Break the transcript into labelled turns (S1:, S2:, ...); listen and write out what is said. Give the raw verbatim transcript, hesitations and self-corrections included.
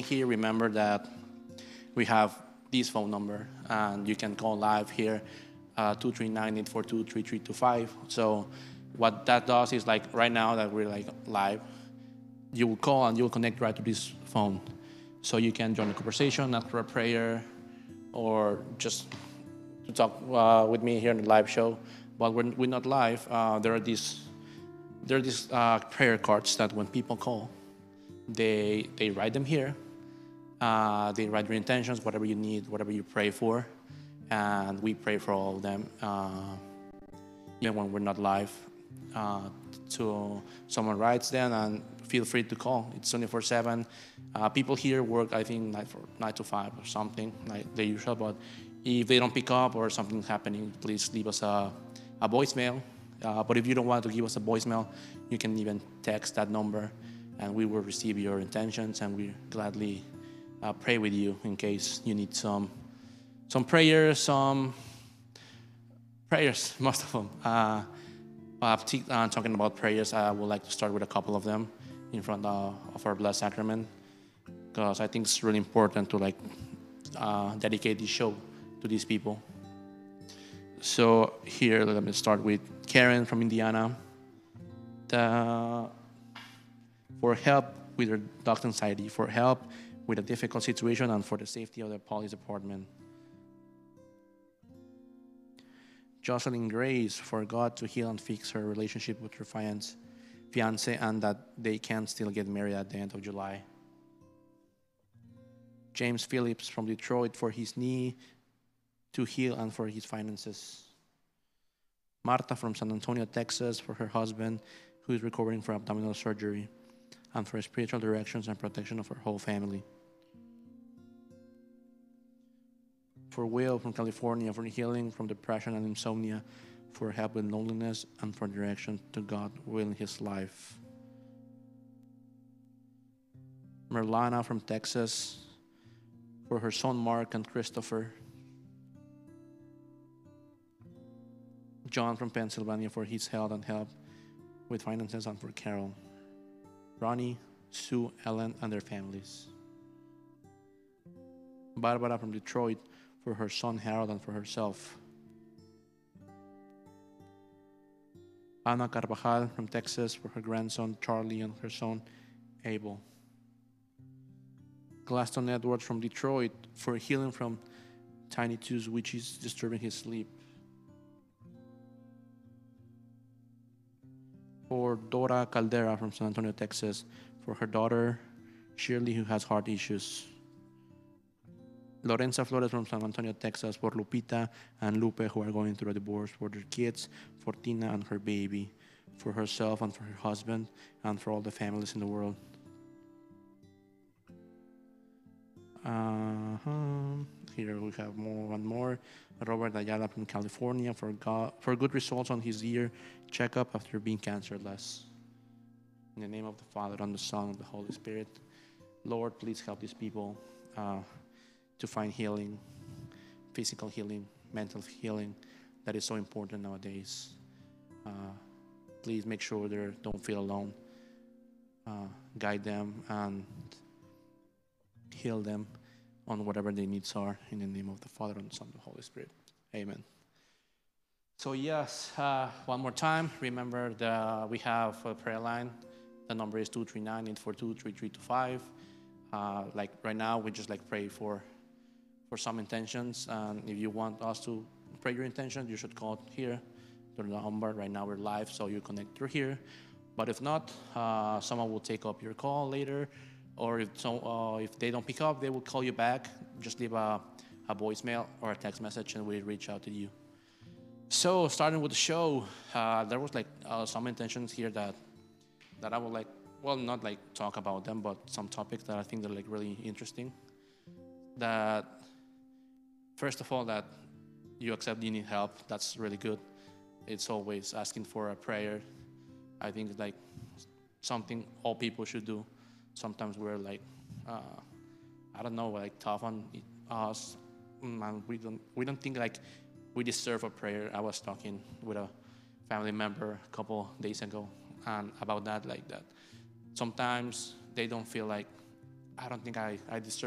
S1: here, remember that we have this phone number, and you can call live here, uh, two three nine, eight four two, three three two five. So what that does is, like, right now that we're like live, you will call and you will connect right to this phone. So you can join the conversation, ask for a prayer, or just to talk uh, with me here in the live show. But when we're not live, uh, there are these there are these uh, prayer cards that when people call, they they write them here. Uh, they write your intentions, whatever you need, whatever you pray for, and we pray for all of them, uh, even when we're not live. Uh, so someone writes them, and feel free to call. It's twenty-four seven. Uh, people here work, I think, nine, for, nine to five or something, like the usual. But if they don't pick up or something's happening, please leave us a, a voicemail. Uh, but if you don't want to give us a voicemail, you can even text that number, and we will receive your intentions, and we gladly uh, pray with you in case you need some some prayers, some prayers, most of them. Uh, uh, t- uh, talking about prayers, I would like to start with a couple of them in front of, of our Blessed Sacrament, because I think it's really important to like uh, dedicate this show to these people. So here, let me start with Karen from Indiana. The, for help with her dog's anxiety, for help with a difficult situation, and for the safety of the police department. Jocelyn Grace, for God to heal and fix her relationship with her fiance, fiance and that they can still get married at the end of July. James Phillips from Detroit, for his knee to heal and for his finances. Marta from San Antonio, Texas, for her husband who is recovering from abdominal surgery, and for spiritual directions and protection of her whole family. For Will from California, for healing from depression and insomnia, for help with loneliness, and for direction to God will in his life. Merlana from Texas, for her son Mark and Christopher. John from Pennsylvania, for his health and help with finances, and for Carol. Ronnie, Sue, Ellen, and their families. Barbara from Detroit, for her son Harold and for herself. Ana Carvajal from Texas, for her grandson Charlie and her son Abel. Glaston Edwards from Detroit, for healing from tinnitus, which is disturbing his sleep. For Dora Caldera from San Antonio, Texas, for her daughter Shirley, who has heart issues. Lorenza Flores from San Antonio, Texas, for Lupita and Lupe, who are going through a divorce, for their kids, for Tina and her baby, for herself and for her husband, and for all the families in the world. Uh-huh. Here we have more, one more. Robert Ayala from California, for God, for good results on his year checkup after being cancerless. In the name of the Father, and the Son, and the Holy Spirit. Lord, please help these people uh, to find healing, physical healing, mental healing, that is so important nowadays. Uh, please make sure they don't feel alone. Uh, guide them and heal them on whatever their needs are. In the name of the Father, and the Son, and the Holy Spirit. Amen. So yes, uh, one more time, remember the, we have a prayer line. The number is two three nine, eight four two, three three two five. Uh, like right now, we just like pray for for some intentions. And if you want us to pray your intentions, you should call here to the number. Right now we're live, so you connect through here. But if not, uh, someone will take up your call later. Or if so, uh, if they don't pick up, they will call you back. Just leave a, a voicemail or a text message, and we'll reach out to you. So starting with the show, uh, there was like uh, some intentions here that that I would like, well, not like talk about them, but some topics that I think they're like really interesting. That, first of all, that you accept you need help. That's really good. It's always asking for a prayer. I think like something all people should do. Sometimes we're like, uh, I don't know, like tough on us, and we don't we don't think like we deserve a prayer. I was talking with a family member a couple days ago, and about that, like that. Sometimes they don't feel like I don't think I, I deserve